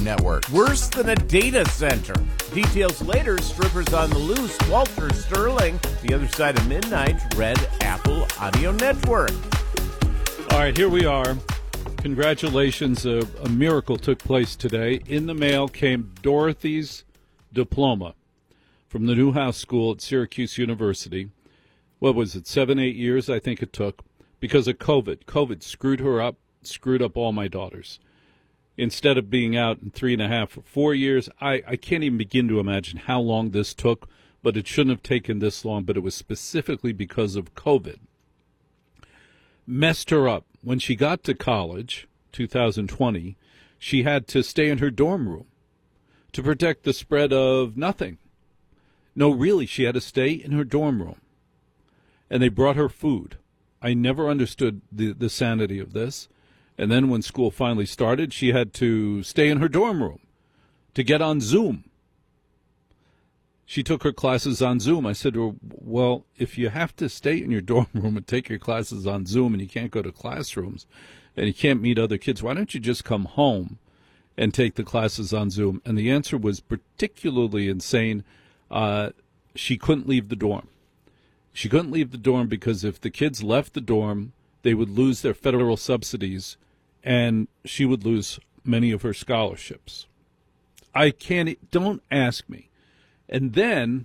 Network. Worse than a data center. Details later, strippers on the loose. Walter Sterling, The Other Side of Midnight, Red Apple Audio Network. All right, here we are. Congratulations. A miracle took place today. In the mail came Dorothy's diploma from the Newhouse School at Syracuse University. What was it, 7-8 years I think it took, because of COVID. COVID screwed her up, screwed up all my daughters. Instead of being out in 3.5 or 4 years, I can't even begin to imagine how long this took, but it shouldn't have taken this long, but it was specifically because of COVID. Messed her up. When she got to college, 2020, she had to stay in her dorm room to protect the spread of nothing. No, really, she had to stay in her dorm room. And they brought her food. I never understood the sanity of this. And then when school finally started, she had to stay in her dorm room to get on Zoom. She took her classes on Zoom. I said to her, well, if you have to stay in your dorm room and take your classes on Zoom and you can't go to classrooms and you can't meet other kids, why don't you just come home and take the classes on Zoom? And the answer was particularly insane. She couldn't leave the dorm. She couldn't leave the dorm because if the kids left the dorm, they would lose their federal subsidies, and she would lose many of her scholarships. Don't ask me. And then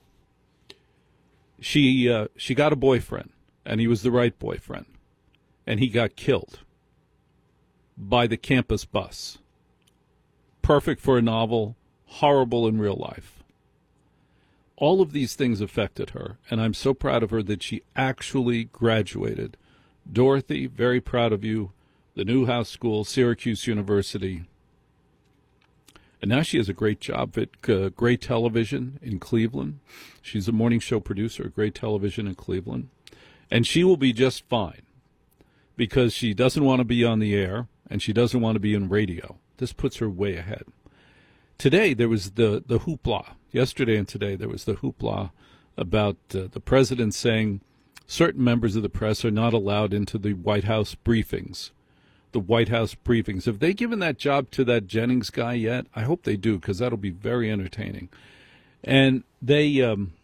she got a boyfriend, and he was the right boyfriend, and he got killed by the campus bus. Perfect for a novel, horrible in real life. All of these things affected her, and I'm so proud of her that she actually graduated. Dorothy, very proud of you. The Newhouse School, Syracuse University. And now she has a great job at Gray Television in Cleveland. She's a morning show producer at Gray Television in Cleveland. And she will be just fine because she doesn't want to be on the air and she doesn't want to be in radio. This puts her way ahead. Today there was the hoopla. Yesterday and today there was the hoopla about the president saying certain members of the press are not allowed into the White House briefings. The White House briefings. Have they given that job to that Jennings guy yet? I hope they do, because that'll be very entertaining. And they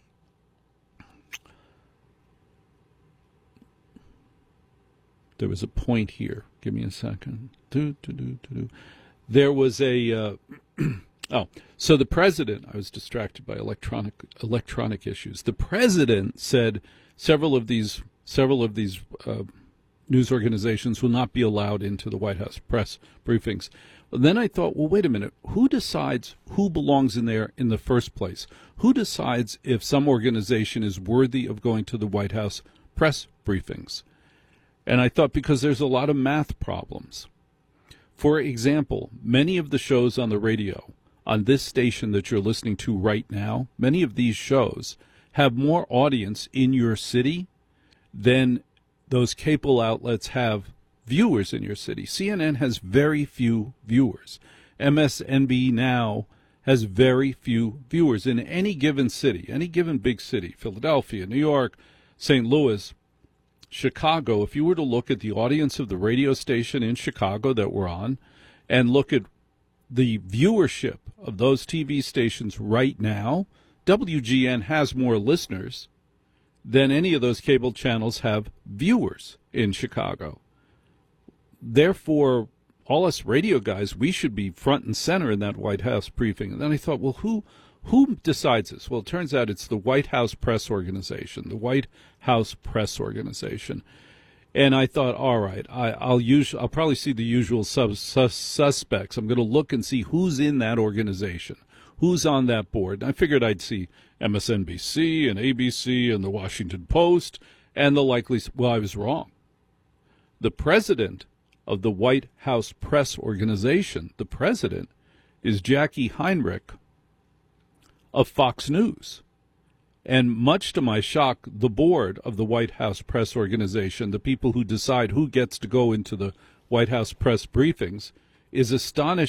there was a point here. Give me a second. There was a so the president, I was distracted by electronic issues. The president said several of these news organizations will not be allowed into the White House press briefings. Then I thought, well, wait a minute. Who decides who belongs in there in the first place? Who decides if some organization is worthy of going to the White House press briefings? And I thought, because there's a lot of math problems. For example, many of the shows on the radio, on this station that you're listening to right now, many of these shows have more audience in your city than those cable outlets have viewers in your city. CNN has very few viewers. MSNBC now has very few viewers in any given city, any given big city, Philadelphia, New York, St. Louis, Chicago. If you were to look at the audience of the radio station in Chicago that we're on and look at the viewership of those TV stations right now, WGN has more listeners than any of those cable channels have viewers in Chicago. Therefore, all us radio guys, we should be front and center in that White House briefing. And then I thought, well, who decides this? Well, it turns out it's the White House Press Organization, the White House Press Organization. And I thought, all right, I'll probably see the usual suspects. I'm going to look and see who's in that organization, who's on that board. And I figured I'd see MSNBC and ABC and the Washington Post and the likely. Well, I was wrong. The president of the White House Press Organization, the president, is Jackie Heinrich of Fox News. And much to my shock, the board of the White House Press Organization, the people who decide who gets to go into the White House press briefings, is astonished